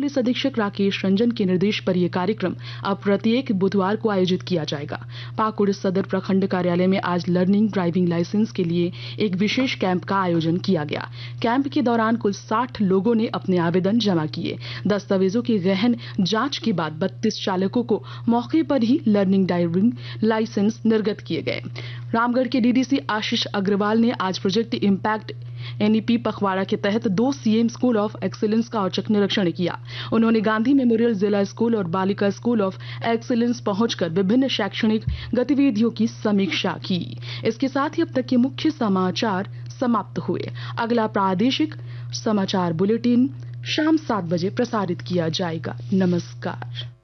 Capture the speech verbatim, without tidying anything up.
Police अधीक्षक राकेश रंजन के निर्देश पर यह कार्यक्रम अब प्रत्येक बुधवार को आयोजित किया जाएगा। पाकुड़ सदर प्रखंड कार्यालय में आज लर्निंग ड्राइविंग लाइसेंस के लिए एक विशेष कैंप का आयोजन किया गया। कैंप के दौरान कुल साठ लोगों ने अपने आवेदन जमा किए। दस्तावेजों की गहन जांच के बाद बत्तीस चालकों को मौके पर ही लर्निंग ड्राइविंग लाइसेंस निर्गत किए गए। रामगढ़ के डीडीसी आशीष अग्रवाल ने आज प्रोजेक्ट इम्पैक्ट एनईपी पखवाड़ा के तहत दो सीएम स्कूल ऑफ एक्सीलेंस का औचक निरीक्षण किया। उन्होंने गांधी मेमोरियल जिला स्कूल और बालिका स्कूल ऑफ एक्सीलेंस पहुंचकर विभिन्न शैक्षणिक गतिविधियों की समीक्षा की। इसके साथ ही अब तक के मुख्य समाचार समाप्त हुए। अगला प्रादेशिक समाचार बुलेटिन शाम सात बजे प्रसारित किया जाएगा। नमस्कार।